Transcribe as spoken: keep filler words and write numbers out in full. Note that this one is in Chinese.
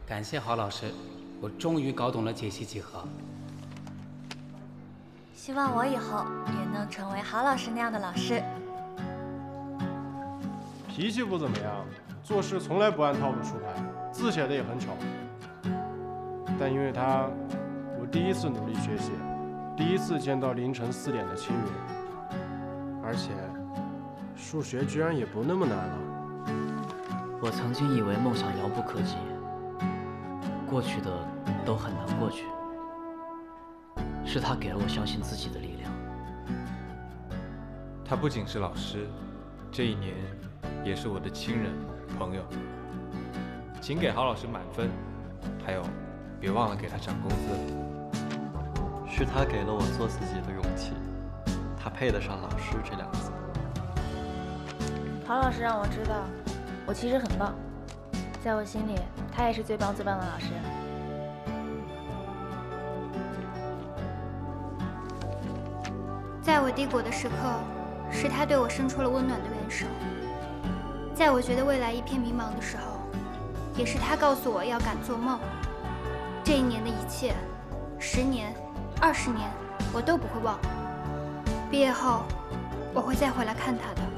感谢郝老师，我终于搞懂了解析几何。 希望我以后也能成为郝老师那样的老师。 脾气不怎么样，做事从来不按套路出牌，字写的也很丑。但因为他，我第一次努力学习，第一次见到凌晨四点的青云，而且数学居然也不那么难了。 我曾经以为梦想遥不可及，过去的都很难过去，是他给了我相信自己的力量。 他不仅是老师，这一年也是我的亲人朋友。请给郝老师满分，还有别忘了给他涨工资。 是他给了我做自己的勇气，他配得上老师这两个字。 郝老师让我知道，我其实很棒，在我心里，他也是最棒最棒的老师。 在我低谷的时刻，是他对我伸出了温暖的援手；在我觉得未来一片迷茫的时候，也是他告诉我要敢做梦。这一年的一切，十年、二十年，我都不会忘。毕业后，我会再回来看他的。